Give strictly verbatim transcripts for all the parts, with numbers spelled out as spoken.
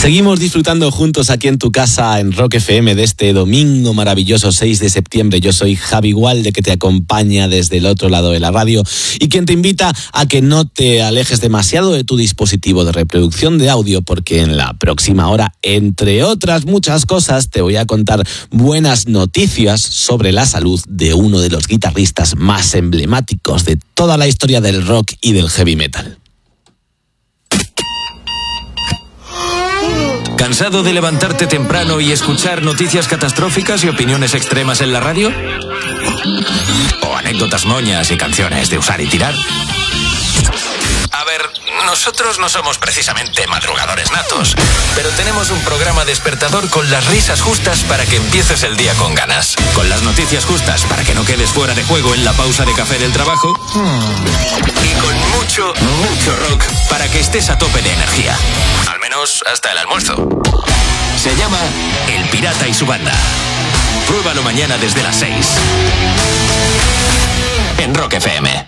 Seguimos disfrutando juntos aquí en tu casa en Rock F M de este domingo maravilloso seis de septiembre. Yo soy Javi Gualde, que te acompaña desde el otro lado de la radio y quien te invita a que no te alejes demasiado de tu dispositivo de reproducción de audio, porque en la próxima hora, entre otras muchas cosas, te voy a contar buenas noticias sobre la salud de uno de los guitarristas más emblemáticos de toda la historia del rock y del heavy metal. ¿Cansado de levantarte temprano y escuchar noticias catastróficas y opiniones extremas en la radio? ¿O anécdotas moñas y canciones de usar y tirar? A ver, nosotros no somos precisamente madrugadores natos, pero tenemos un programa despertador con las risas justas para que empieces el día con ganas, con las noticias justas para que no quedes fuera de juego en la pausa de café del trabajo y con mucho, mucho rock para que estés a tope de energía, al menos hasta el almuerzo. Se llama El Pirata y su Banda. Pruébalo mañana desde las seis en Rock F M.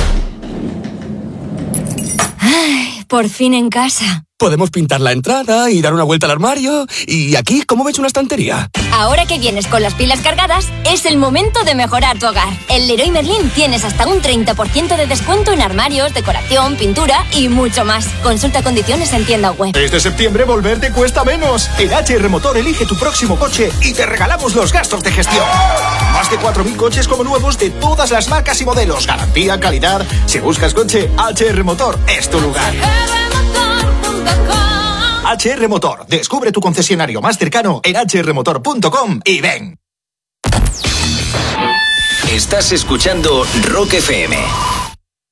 Ay, por fin en casa. Podemos pintar la entrada y dar una vuelta al armario. ¿Y aquí cómo ves una estantería? Ahora que vienes con las pilas cargadas, es el momento de mejorar tu hogar. En Leroy Merlin tienes hasta un treinta por ciento de descuento en armarios, decoración, pintura y mucho más. Consulta condiciones en tienda web. Este septiembre volver te cuesta menos. En H R Motor elige tu próximo coche y te regalamos los gastos de gestión. Más de cuatro mil coches como nuevos de todas las marcas y modelos. Garantía, calidad. Si buscas coche, H R Motor es tu lugar. H R Motor. Descubre tu concesionario más cercano en h r motor punto com y ven. Estás escuchando Rock F M.